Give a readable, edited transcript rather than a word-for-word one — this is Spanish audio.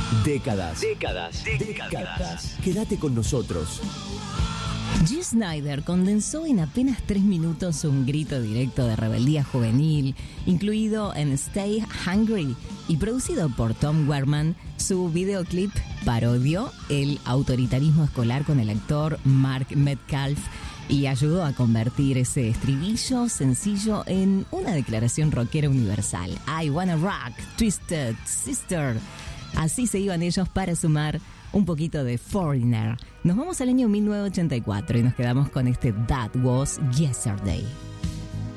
Décadas. Quédate con nosotros. Dee Snider condensó en apenas 3 minutos un grito directo de rebeldía juvenil, incluido en Stay Hungry y producido por Tom Werman. Su videoclip parodió el autoritarismo escolar con el actor Mark Metcalf y ayudó a convertir ese estribillo sencillo en una declaración rockera universal. I wanna rock, Twisted Sister. Así se iban ellos para sumar un poquito de Foreigner. Nos vamos al año 1984 y nos quedamos con este That Was Yesterday.